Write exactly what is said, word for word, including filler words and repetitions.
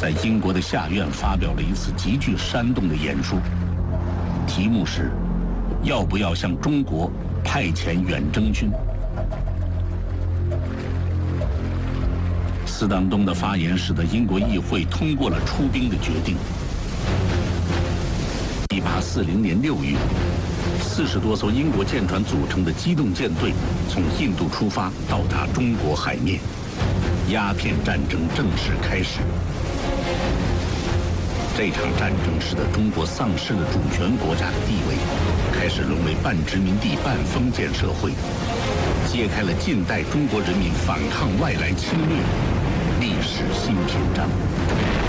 在英国的下院发表了一次极具煽动的演说，题目是“要不要向中国派遣远征军”。斯当东的发言使得英国议会通过了出兵的决定。一八四零年六月，四十多艘英国舰船组成的机动舰队从印度出发，到达中国海面，鸦片战争正式开始。这场战争使得中国丧失了主权国家的地位，开始沦为半殖民地半封建社会，揭开了近代中国人民反抗外来侵略的历史新篇章。